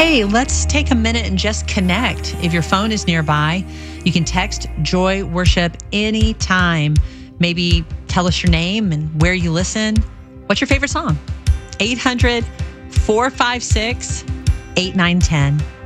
Hey, let's take a minute and just connect. If your phone is nearby, you can text Joy Worship anytime. Maybe tell us your name and where you listen. What's your favorite song? 800-456-8910.